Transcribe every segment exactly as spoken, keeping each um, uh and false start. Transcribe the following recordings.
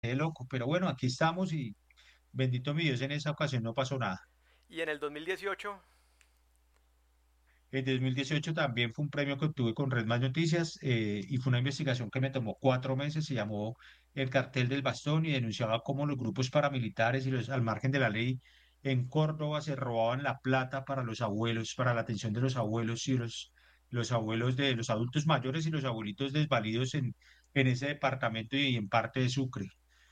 quedé loco, pero bueno, aquí estamos y bendito mi Dios, en esa ocasión no pasó nada. Y en el dos mil dieciocho, En dos mil dieciocho también fue un premio que obtuve con Red Más Noticias eh, y fue una investigación que me tomó cuatro meses, se llamó El Cartel del Bastón y denunciaba cómo los grupos paramilitares y los al margen de la ley en Córdoba se robaban la plata para los abuelos, para la atención de los abuelos y los, los abuelos de los adultos mayores y los abuelitos desvalidos en, en ese departamento y en parte de Sucre.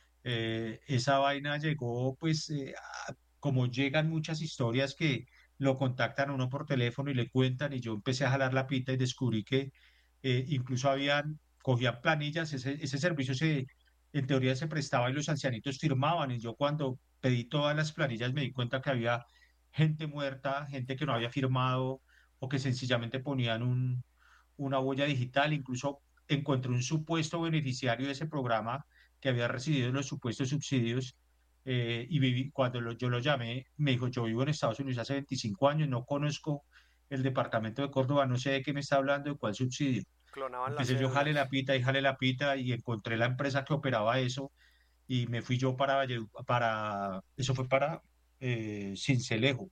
Eh, esa vaina llegó, pues, eh, a- como llegan muchas historias que lo contactan a uno por teléfono y le cuentan, y yo empecé a jalar la pita y descubrí que eh, incluso habían, cogían planillas, ese, ese servicio se, en teoría se prestaba y los ancianitos firmaban, y yo cuando pedí todas las planillas me di cuenta que había gente muerta, gente que no había firmado o que sencillamente ponían un, una huella digital, incluso encontré un supuesto beneficiario de ese programa que había recibido los supuestos subsidios eh, y viví, cuando lo- yo lo llamé, me dijo, yo vivo en Estados Unidos hace veinticinco años, no conozco el departamento de Córdoba, no sé de qué me está hablando, de cuál subsidio. clonaban las Empecé yo, jale la cédulas. pita y jale la pita y encontré la empresa que operaba eso y me fui yo para, Valle- para eso fue para eh, Sincelejo,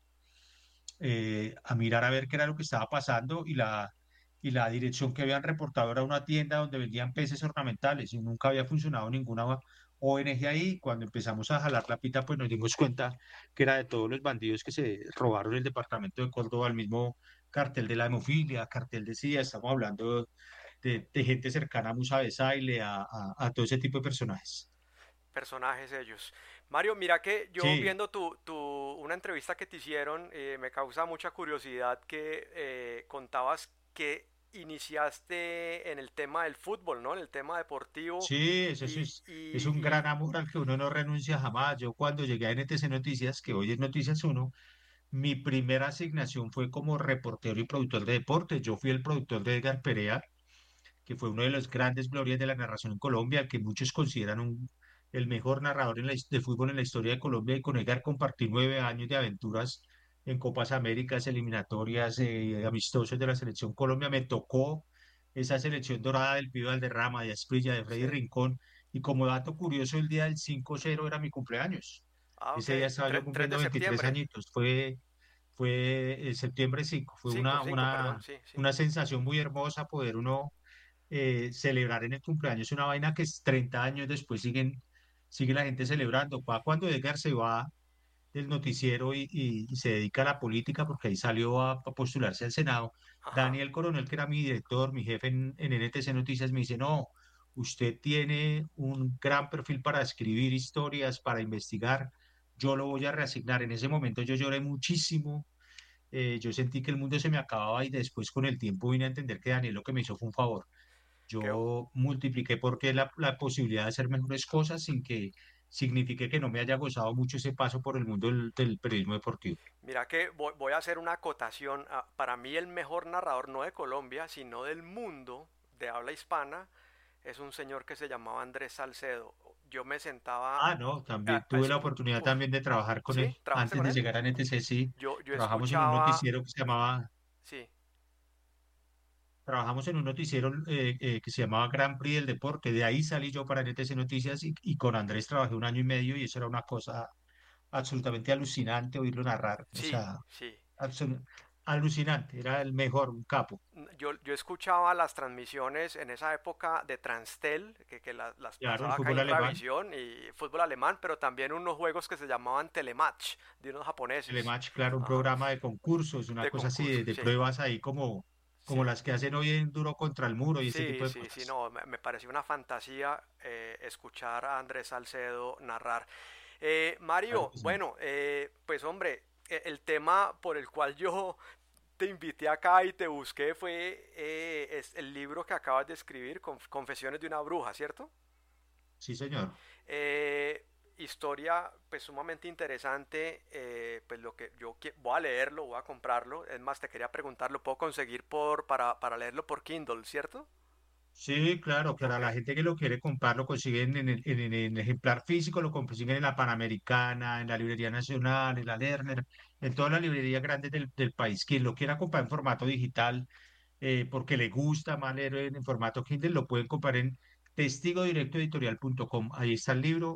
eh, a mirar a ver qué era lo que estaba pasando y la, y la dirección que habían reportado era una tienda donde vendían peces ornamentales y nunca había funcionado ninguna O N G ahí. Cuando empezamos a jalar la pita, pues nos dimos cuenta que era de todos los bandidos que se robaron el departamento de Córdoba, el mismo cartel de la hemofilia, cartel de SIDA, estamos hablando de, de gente cercana a Musa Besaile, a, a, a todo ese tipo de personajes. Personajes ellos. Mario, mira que yo Sí, viendo tu, tu una entrevista que te hicieron, eh, me causa mucha curiosidad que eh, contabas que iniciaste en el tema del fútbol, ¿no? En el tema deportivo. sí, eso, eso Y, es, es y, un gran y amor al que uno no renuncia jamás. Yo cuando llegué a N T C Noticias, que hoy es Noticias Uno, mi primera asignación fue como reportero y productor de deportes. Yo fui el productor de Edgar Perea, que fue uno de los grandes glorias de la narración en Colombia, al que muchos consideran un, el mejor narrador en la his- de fútbol en la historia de Colombia. Y con Edgar compartí nueve años de aventuras en Copas Américas, eliminatorias, eh, amistosos de la selección Colombia. Me tocó esa selección dorada del Pío Valderrama, de Asprilla, de Freddy sí. Rincón. Y como dato curioso, el día del cinco cero era mi cumpleaños. Ah, ok. Ese día estaba yo Tre- tres de cumpliendo veintitrés septiembre. añitos. Fue, fue el septiembre cinco. Fue Cinco, una, cinco, una, perdón, sí, sí. una sensación muy hermosa poder uno eh, celebrar en el cumpleaños una vaina que es treinta años después siguen, sigue la gente celebrando. Pa- Cuando Edgar se va del noticiero y, y- y se dedica a la política, porque ahí salió a, a postularse al Senado, Ajá. Daniel Coronel, que era mi director, mi jefe en, en N T C Noticias, me dice, no, usted tiene un gran perfil para escribir historias, para investigar, yo lo voy a reasignar. En ese momento yo lloré muchísimo, eh, yo sentí que el mundo se me acababa y después con el tiempo vine a entender que Daniel lo que me hizo fue un favor. Qué, Yo multipliqué porque la, la posibilidad de hacer mejores cosas sin que signifique que no me haya gozado mucho ese paso por el mundo del, del periodismo deportivo. Mira que voy, voy a hacer una acotación. Ah, para mí el mejor narrador no de Colombia, sino del mundo de habla hispana, es un señor que se llamaba Andrés Salcedo. Yo me sentaba Ah, no, también a, a tuve la escu- oportunidad Uf, también de trabajar con él ¿sí? ¿Trabajaste antes con de él? llegar a N T C, sí. Yo, yo Trabajamos en un escuchaba, noticiero que se llamaba, sí. trabajamos en un noticiero eh, eh, que se llamaba Gran Prix del Deporte. De ahí salí yo para N T C Noticias y, y con Andrés trabajé un año y medio y eso era una cosa absolutamente alucinante oírlo narrar. O Sí, sea, sí. absolu- alucinante. Era el mejor, un capo. Yo, yo escuchaba las transmisiones en esa época de Transtel, que, que la- las Claro, el pasaba acá fútbol en alemán. Ravisión y fútbol alemán, pero también unos juegos que se llamaban Telematch, de unos japoneses. Telematch, claro, un Ajá, programa de concursos, una de cosa así, concurso, de, de sí, pruebas ahí como, como sí. las que hacen hoy en Duro contra el Muro y ese Sí, tipo de sí, sí, cosas. no, me, me pareció una fantasía eh, escuchar a Andrés Salcedo narrar. Eh, Claro Mario, que sí. bueno, eh, pues hombre, e- el tema por el cual yo te invité acá y te busqué fue eh, es el libro que acabas de escribir, Conf- Confesiones de una bruja, ¿cierto? Sí, señor. Eh, historia pues sumamente interesante, eh, pues lo que yo qui- voy a leerlo, voy a comprarlo, es más te quería preguntar, ¿lo puedo conseguir por para, para leerlo por Kindle, ¿cierto? Sí, claro, claro. Ok, La gente que lo quiere comprar lo consiguen en el, en el- en el ejemplar físico, lo consiguen en la Panamericana, en la Librería Nacional, en la Lerner, en todas las librerías grandes del, del país. Quien lo quiera comprar en formato digital, eh, porque le gusta más leer en, en formato Kindle, lo pueden comprar en testigo directo editorial punto com. Ahí está el libro.